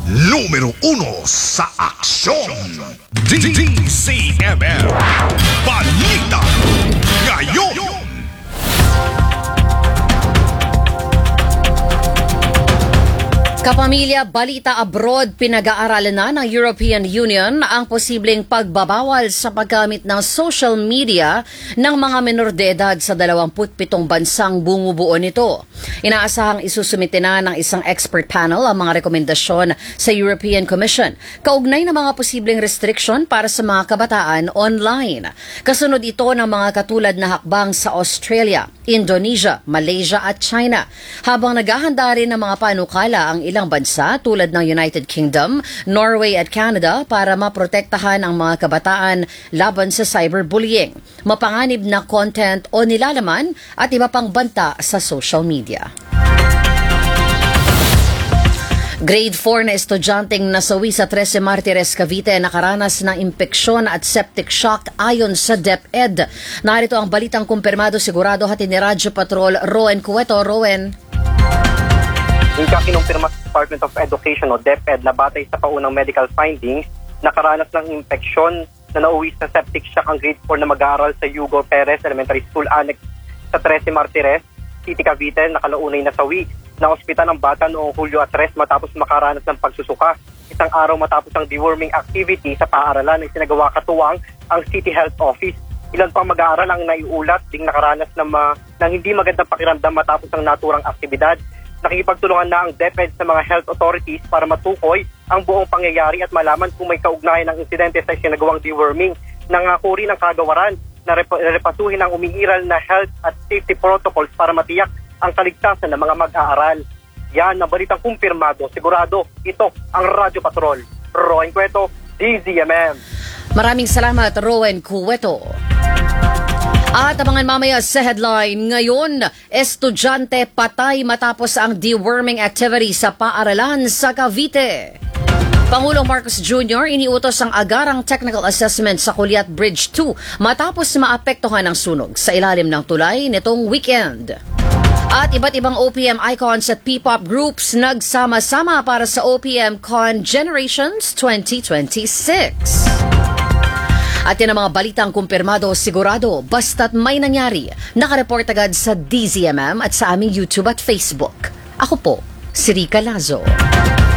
Numero 1 sa aksyon. DCMM Balita Ngayon. Kapamilya, balita abroad, pinag-aaralan na ng European Union ang posibleng pagbabawal sa paggamit ng social media ng mga menor de edad sa 27 bansang bumubuo nito. Inaasahang isusumite na ng isang expert panel ang mga rekomendasyon sa European Commission kaugnay ng mga posibleng restriction para sa mga kabataan online. Kasunod ito ng mga katulad na hakbang sa Australia, Indonesia, Malaysia at China. Habang naghahanda rin ng mga panukala ang ilang bansa tulad ng United Kingdom, Norway at Canada para maprotektahan ang mga kabataan laban sa cyberbullying, mapanganib na content o nilalaman at iba pang banta sa social media. Grade 4 na estudyanteng nasawi sa 13 Martires, Cavite nakaranas ng impeksyon at septic shock ayon sa DepEd. Narito ang balitang kumpirmado sigurado hatid ni Radyo Patrol Rowen Cueto. Rowen. Yung kinumpirma sa Department of Education o DepEd na batay sa paunang medical findings, nakaranas ng impeksyon na nauwi sa septic shock ang grade 4 na mag-aaral sa Hugo Perez Elementary School Annex sa 13 Martires, City, Cavite, nakalaunay nasawi. Na-ospital ang bata noong Hulyo 3 matapos makaranas ng pagsusuka. Isang araw matapos ang deworming activity sa paaralan ay sinagawa katuwang ang City Health Office. Ilan pang mag-aaral ang naiulat ding nakaranas ng hindi magandang pakiramdam matapos ang naturang aktibidad. Nakikipagtulungan na ang DepEd sa mga health authorities para matukoy ang buong pangyayari at malaman kung may kaugnayan ng insidente sa sinagawang deworming. Nangako rin ang kagawaran na repasuhin ang umiiral na health at safety protocols para matiyak ang kaligtasan ng mga mag-aaral. Yan ang balitang kumpirmado. Sigurado, ito ang Radyo Patrol. Rowen Cueto, DZMM. Maraming salamat, Rowen Cueto. At abangan mamaya sa headline, ngayon, estudyante patay matapos ang deworming activity sa paaralan sa Cavite. Pangulong Marcos Jr. iniutos ang agarang technical assessment sa Culiat Bridge 2 matapos maapektuhan ng sunog sa ilalim ng tulay nitong weekend. At iba't ibang OPM icons at P-pop groups nagsama-sama para sa OPM Con Generations 2026. At yan ang mga balitang kumpirmado sigurado basta't may nangyari. Nakareport agad sa DZMM at sa aming YouTube at Facebook. Ako po, si Rica Lazo.